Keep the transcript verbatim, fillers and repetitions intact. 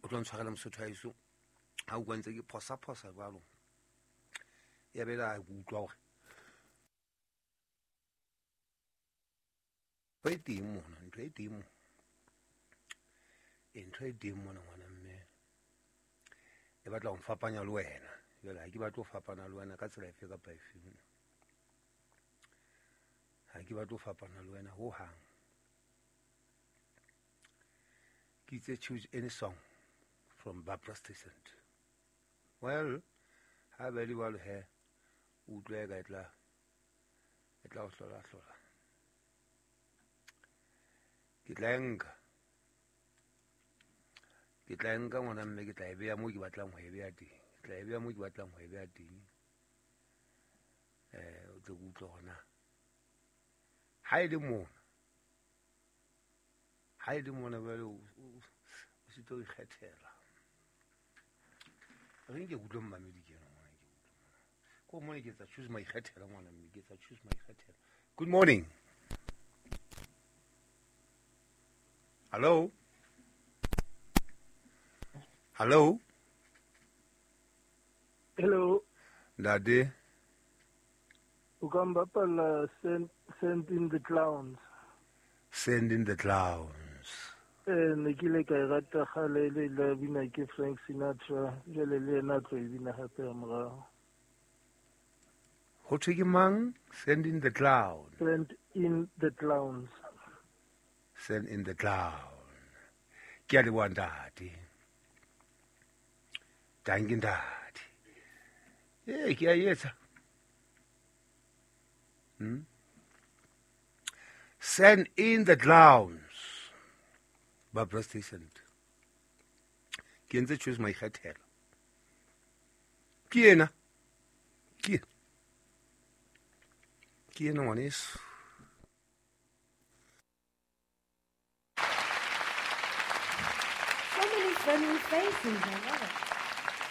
o tlo ntshwarela mosotho a iso ha o kwantse ke phosa-phosa jalo ya be la utlwa gore go e teng mona ntho e teng mo ntho e teng mona ngwana mme e batla go mfapanya le wena jale ha ke batla go fapana le wena ka tsela efe kapa efeng ha ke batla go fapana le wena ho hang ke itse choose any song from Barbara Streisand. Well, ha very well he utlwe ka etla etla o hlola hlola ke tla enka ke tla enka ngwana mme ke tla e beya mo ke batlang ho e beya teng ke tla e beya mo ke batlang ho e beya teng eh o tlo utlwa hona ha e le mona ha e le mona ba o se tlo ikgethela re nke utlwa mmamedi ke yena ngwana ke utlwa ko mona ke tsa choose my ikgethela ngwana mme ke tsa choose my ikgethela. Good morning. Hello? Hello? Hello. Daddy? Ukambapala send send in the clowns. Send in the clowns. Eh nekile ka rata khale le la bina ke Frank Sinatra jele le na tlo bina hape amra. Ho thwe ke mang? Send in the clowns. Send in the clowns. Send in the clown. Ke a le bua ntate. Danke ntate. Eh ke a etsa. Hmm? Send in the clowns. Barbara Streisand. Ke ntse choose my ikgethela. Ke ena. Ke Ke ena ngwaneso. So many friendly faces, I love it.